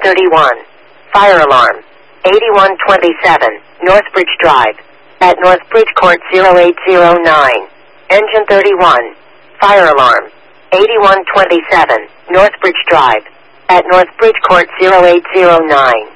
31. Fire alarm. 8127, Northbridge Drive. At Northbridge Court 0809. Engine 31. Fire alarm. 8127, Northbridge Drive. At Northbridge Court 0809.